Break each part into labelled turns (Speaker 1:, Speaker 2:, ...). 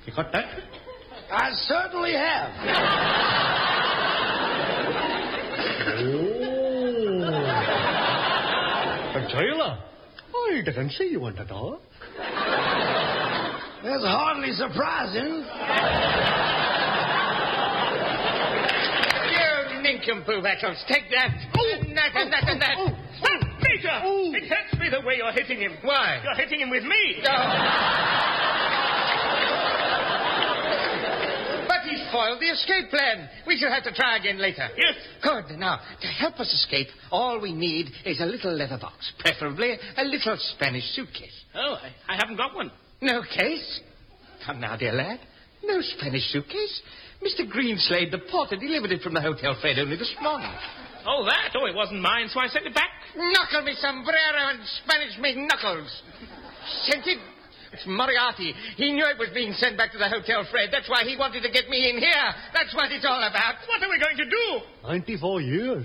Speaker 1: You got that?
Speaker 2: I certainly have.
Speaker 1: Oh. A jailer? I didn't see you under door.
Speaker 2: That's hardly surprising.
Speaker 3: You nincompoop, Eccles. Take that. And that, and that, and that.
Speaker 4: Stop, Major! It hurts me the way you're hitting him.
Speaker 3: Why?
Speaker 4: You're hitting him with me.
Speaker 3: But he spoiled the escape plan. We shall have to try again later.
Speaker 4: Yes.
Speaker 3: Good. Now, to help us escape, all we need is a little leather box. Preferably a little Spanish suitcase.
Speaker 4: Oh, I haven't got one.
Speaker 3: No case? Come now, dear lad. No Spanish suitcase. Mr. Greenslade, the porter, delivered it from the Hotel Fred only this morning.
Speaker 4: Oh, that? Oh, it wasn't mine, so I sent it back.
Speaker 3: Knuckle me sombrero and Spanish me knuckles. Sent it? It's Moriarty. He knew it was being sent back to the Hotel Fred. That's why he wanted to get me in here. That's what it's all about.
Speaker 4: What are we going to do?
Speaker 1: 94 years.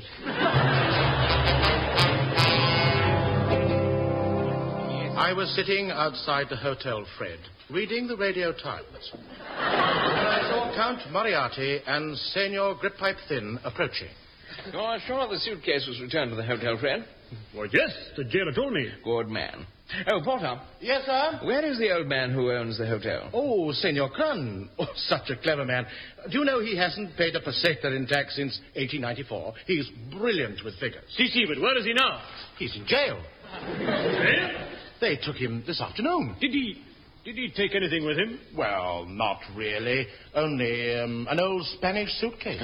Speaker 5: I was sitting outside the Hotel Fred, reading the Radio Times. When I saw Count Moriarty and Senor Grippipe Thin approaching.
Speaker 6: You're sure the suitcase was returned to the Hotel Fred?
Speaker 1: Well, yes, the jailer told me.
Speaker 6: Good man. Oh, Porter.
Speaker 5: Yes, sir?
Speaker 6: Where is the old man who owns the hotel?
Speaker 5: Oh, Senor Crun. Oh, such a clever man. Do you know he hasn't paid a peseta in tax since 1894? He's brilliant with figures.
Speaker 1: CC, but where is he now?
Speaker 5: He's in jail.
Speaker 1: Eh?
Speaker 5: They took him this afternoon.
Speaker 1: Did he take anything with him?
Speaker 5: Well, not really. Only an old Spanish suitcase.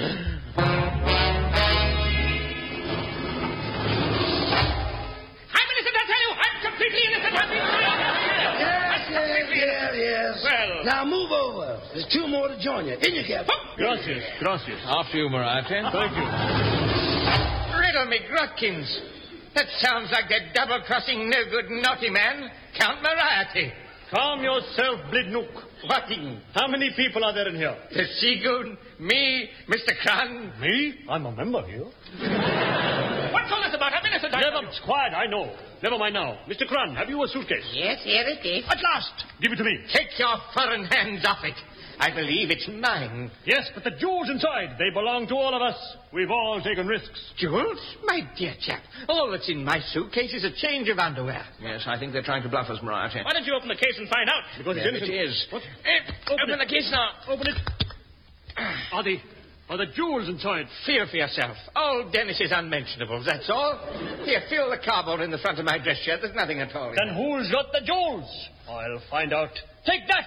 Speaker 4: 5 minutes, and I tell you, I'm completely innocent.
Speaker 2: Yes.
Speaker 4: Well.
Speaker 2: Now move over. There's two more to join you. In you, Captain.
Speaker 1: Gracias.
Speaker 6: After you, Moriarty.
Speaker 1: Thank you.
Speaker 3: Riddle me, Grotkins. That sounds like that double-crossing, no-good, naughty man, Count Moriarty.
Speaker 1: Calm yourself, Blidnook.
Speaker 3: What?
Speaker 1: How many people are there in here?
Speaker 3: The Seagoon, me, Mr. Crun.
Speaker 1: Me? I'm a member here.
Speaker 4: What's all this about? I'm innocent.
Speaker 1: Never, quiet, I know. Never mind now. Mr. Crun, have you a suitcase?
Speaker 3: Yes, here it is.
Speaker 1: At last. Give it to me.
Speaker 3: Take your foreign hands off it. I believe it's mine.
Speaker 1: Yes, but the jewels inside, they belong to all of us. We've all taken risks.
Speaker 3: Jewels? My dear chap, all that's in my suitcase is a change of underwear.
Speaker 6: Yes, I think they're trying to bluff us, Moriarty.
Speaker 4: Why don't you open the case and find out?
Speaker 1: Because
Speaker 6: There
Speaker 1: it's
Speaker 6: it
Speaker 1: innocent.
Speaker 6: is.
Speaker 1: What?
Speaker 4: Open the case now.
Speaker 1: Open it. Are the jewels inside?
Speaker 3: Feel for yourself. Old Dennis's unmentionables, that's all. Here, fill the cardboard in the front of my dress shirt. There's nothing at all in
Speaker 1: Then
Speaker 3: there.
Speaker 1: who's got the jewels? I'll find out. Take that!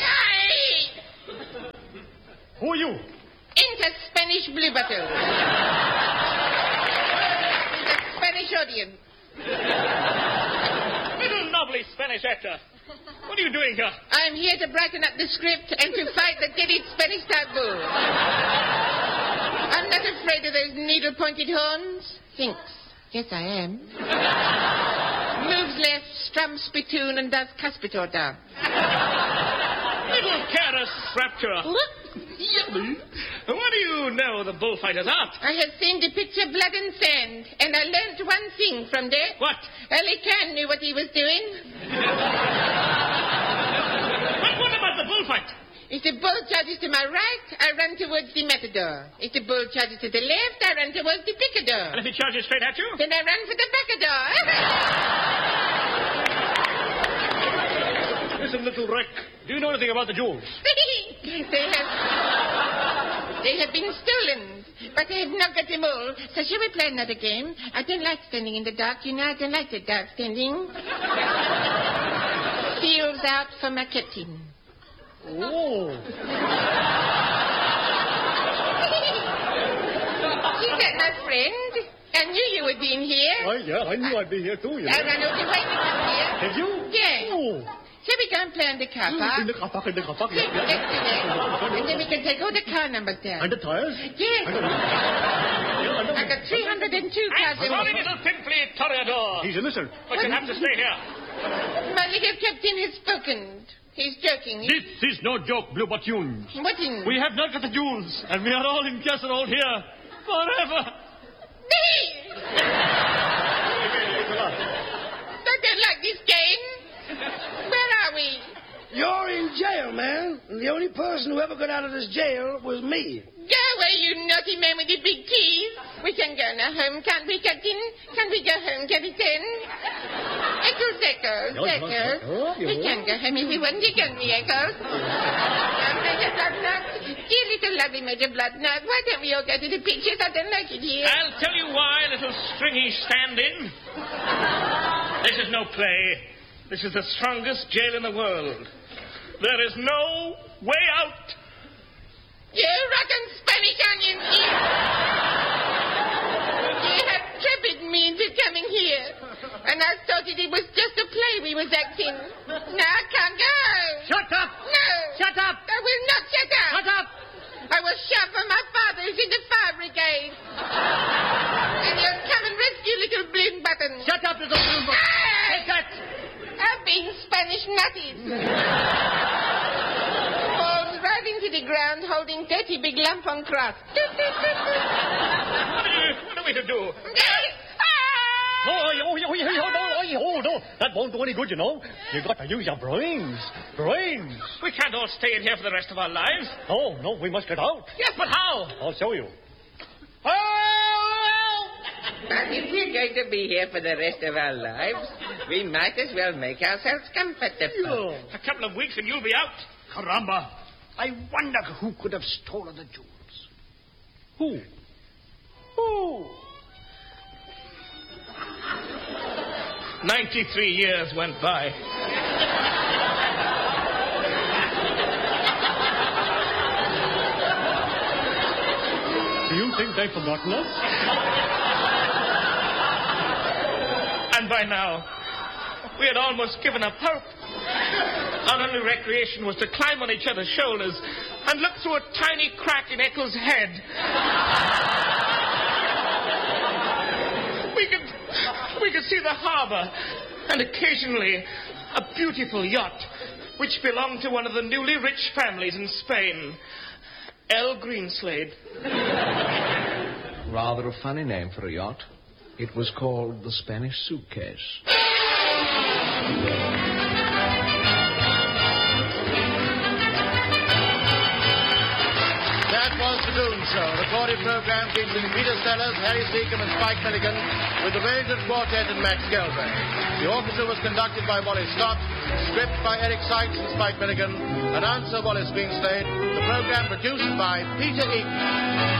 Speaker 1: Who are you?
Speaker 7: Enter Spanish Blue Bottle. The Spanish audience.
Speaker 4: Little lovely Spanish actor. What are you doing here?
Speaker 7: I'm here to brighten up the script and to fight the deaded Spanish taboo. I'm not afraid of those needle-pointed horns. Thinks. Yes, I am. Moves left, strums spittoon, and does cuspitor down.
Speaker 4: Little careless rapture.
Speaker 7: What?
Speaker 4: What do you know the bullfighter's art?
Speaker 7: I have seen the picture Blood and Sand, and I learned one thing from there.
Speaker 4: What?
Speaker 7: Ali Khan knew what he was doing.
Speaker 4: But what about the bullfight?
Speaker 7: If the bull charges to my right, I run towards the matador. If the bull charges to the left, I run towards the picador.
Speaker 4: And if he charges straight at you?
Speaker 7: Then I run for the backador.
Speaker 1: Listen, little wreck. Do you know anything about the jewels?
Speaker 7: They have been stolen, but I have not got them all. So shall we play another game? I don't like standing in the dark. You know, I don't like the dark standing. Feels out for my captain.
Speaker 1: Oh.
Speaker 7: Is that my friend? I knew you would be in here.
Speaker 1: Yeah, I knew I'd be here too, you know.
Speaker 7: I ran over the way to come here.
Speaker 1: Have you?
Speaker 7: Yes.
Speaker 1: Oh.
Speaker 7: Shall we go and play on the car park?
Speaker 1: In the car park,
Speaker 7: Yes, let's do that. And then we can take all the car numbers down.
Speaker 1: And the tires?
Speaker 7: Yes. I got 302 cars in
Speaker 4: Sorry,
Speaker 7: here.
Speaker 4: little pimply toreador.
Speaker 1: He's innocent.
Speaker 4: But you have to stay here.
Speaker 7: My little captain has spoken. He's joking.
Speaker 1: This is no joke, Blue Batunes.
Speaker 7: What in?
Speaker 1: We have not got the jewels, and we are all in casserole here forever.
Speaker 7: I don't like this game. Where are we?
Speaker 2: You're in in jail, man. And the only person who ever got out of this jail was me.
Speaker 7: Go away, you naughty man with the big teeth. We can go now home, can't we, Captain? Can't we go home, Captain? Eccles. We can go home if we want to, can't we, Eccles? Major Bloodnut. Dear little lovely Major Bloodnut, why don't we all go to the pictures? I don't like it here.
Speaker 1: I'll tell you why, little stringy stand-in. This is no play. This is the strongest jail in the world. There is no way out.
Speaker 7: You rotten Spanish onion eat. You have tripped me into coming here. And I thought it was just a play we was acting. Now I can't go.
Speaker 1: Shut up!
Speaker 7: No.
Speaker 1: Shut up!
Speaker 7: I will not shut up.
Speaker 1: Shut up!
Speaker 7: I was shot for my father who's in the fire brigade. And you'll come and rescue little balloon button.
Speaker 1: Shut up, little balloon button! Take that!
Speaker 7: I've been Spanish nutties. Falls right into the ground holding dirty big lump on crust.
Speaker 1: What are we to do?
Speaker 8: No. That won't do any good, you know. You've got to use your brains. Brains.
Speaker 1: We can't all stay in here for the rest of our lives.
Speaker 8: No, we must get out.
Speaker 1: Yes, but how?
Speaker 8: I'll show you.
Speaker 7: But if we're going to be here for the rest of our lives, we might as well make ourselves comfortable.
Speaker 1: A couple of weeks and you'll be out.
Speaker 2: Caramba. I wonder who could have stolen the jewels.
Speaker 8: Who?
Speaker 1: 93 years went by.
Speaker 8: Do you think they've forgotten us?
Speaker 1: And by now, we had almost given up hope. Our only recreation was to climb on each other's shoulders and look through a tiny crack in Eccles' head. We could see the harbor and occasionally a beautiful yacht which belonged to one of the newly rich families in Spain, El Greenslade.
Speaker 6: Rather a funny name for a yacht. It was called the Spanish Suitcase.
Speaker 5: That was The Goon Show, a recorded program featuring Peter Sellers, Harry Seacombe and Spike Milligan, with the Rangers Quartet and Max Gelbray. The orchestra was conducted by Wally Scott, script by Eric Sykes and Spike Milligan, announcer Wallace Greenslade, the program produced by Peter Eaton.